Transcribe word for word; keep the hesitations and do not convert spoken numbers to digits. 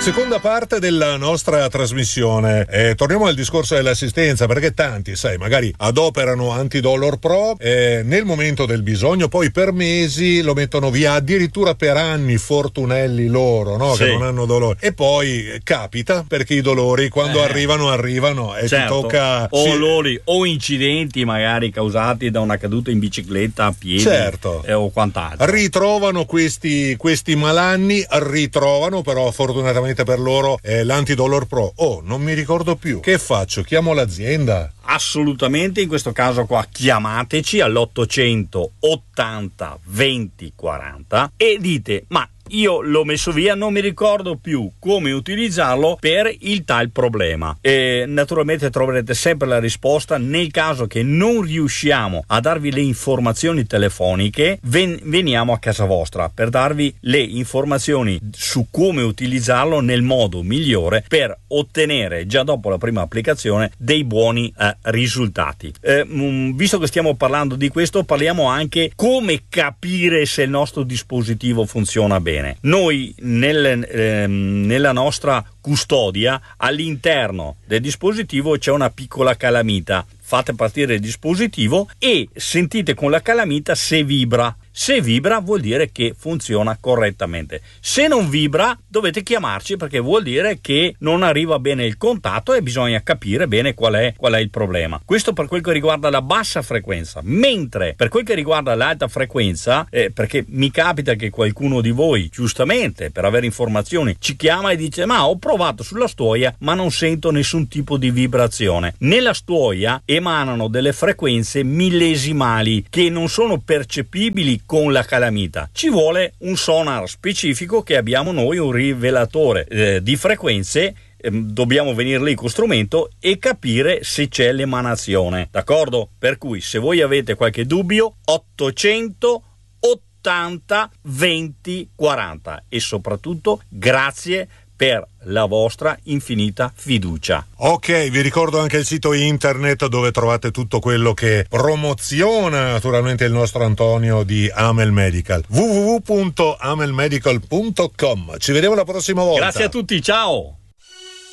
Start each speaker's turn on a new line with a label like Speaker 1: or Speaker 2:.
Speaker 1: Seconda parte della nostra trasmissione. Eh, torniamo al discorso dell'assistenza, perché tanti, sai, magari adoperano Antidolor Pro eh, nel momento del bisogno, poi per mesi lo mettono via, addirittura per anni, fortunelli loro, no? Sì. Che non hanno dolore. E poi capita, perché i dolori quando eh. arrivano, arrivano e certo. ti tocca...
Speaker 2: O
Speaker 1: sì.
Speaker 2: dolori o incidenti magari causati da una caduta in bicicletta a piedi
Speaker 1: certo.
Speaker 2: eh, o quant'altro.
Speaker 1: Ritrovano questi, questi malanni, ritrovano però fortunatamente per loro eh, l'Antidolor Pro. Oh, non mi ricordo più. Che faccio? Chiamo l'azienda?
Speaker 2: Assolutamente, in questo caso qua chiamateci all'ottocento ottanta venti quaranta e dite: ma io l'ho messo via, non mi ricordo più come utilizzarlo per il tal problema. E naturalmente troverete sempre la risposta. Nel caso che non riusciamo a darvi le informazioni telefoniche, ven- veniamo a casa vostra per darvi le informazioni su come utilizzarlo nel modo migliore per ottenere già dopo la prima applicazione dei buoni eh, risultati. Eh, mh, visto che stiamo parlando di questo, parliamo anche come capire se il nostro dispositivo funziona bene. Noi nel, ehm, nella nostra custodia all'interno del dispositivo c'è una piccola calamita. Fate partire il dispositivo e sentite con la calamita se vibra. Se vibra vuol dire che funziona correttamente. Se non vibra dovete chiamarci, perché vuol dire che non arriva bene il contatto e bisogna capire bene qual è, qual è il problema. Questo per quel che riguarda la bassa frequenza. Mentre per quel che riguarda l'alta frequenza, eh, perché mi capita che qualcuno di voi, giustamente per avere informazioni, ci chiama e dice: ma ho provato sulla stuoia ma non sento nessun tipo di vibrazione. Nella stuoia emanano delle frequenze millesimali che non sono percepibili con la calamita. Ci vuole un sonar specifico che abbiamo noi, un rivelatore eh, di frequenze. Eh, dobbiamo venire lì con strumento e capire se c'è l'emanazione, d'accordo? Per cui se voi avete qualche dubbio, ottocento ottanta venti quaranta, e soprattutto grazie per la vostra infinita fiducia.
Speaker 1: Ok, vi ricordo anche il sito internet dove trovate tutto quello che promoziona naturalmente il nostro Antonio di Amel Medical, w w w punto amel medical punto com. Ci vediamo la prossima volta.
Speaker 2: Grazie a tutti, ciao!